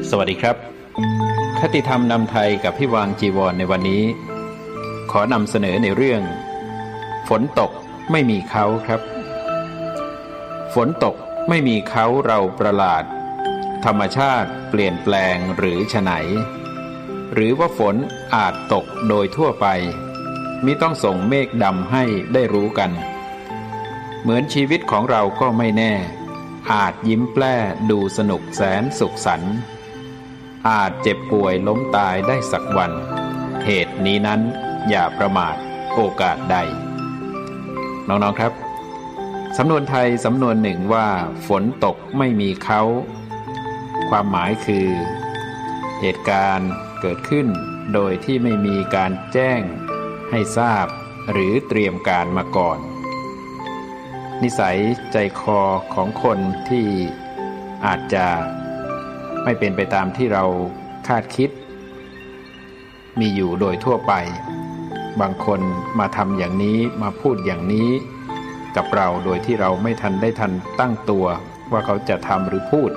สวัสดีครับคติธรรมนำไทยกับพี่วางจีวรในวันนี้ขอนำเสนอในเรื่องฝนตกไม่มีเขาครับฝนตกไม่มีเขาเราประหลาดธรรมชาติเปลี่ยนแปลงหรือไฉนหรือว่าฝนอาจตกโดยทั่วไปมิต้องส่งเมฆดำให้ได้รู้กันเหมือนชีวิตของเราก็ไม่แน่อาจยิ้มแปล้ดูสนุกแสนสุขสันต์อาจเจ็บป่วยล้มตายได้สักวันเหตุนี้นั้นอย่าประมาทโอกาสใดน้องๆครับสำนวนไทยสำนวนหนึ่งว่าฝนตกไม่มีเขาความหมายคือเหตุการณ์เกิดขึ้นโดยที่ไม่มีการแจ้งให้ทราบหรือเตรียมการมาก่อนนิสัยใจคอของคนที่อาจจะไม่เป็นไปตามที่เราคาดคิดมีอยู่โดยทั่วไปบางคนมาทำอย่างนี้มาพูดอย่างนี้กับเราโดยที่เราไม่ทันได้ทันตั้งตัวว่าเขาจะทำหรือพูด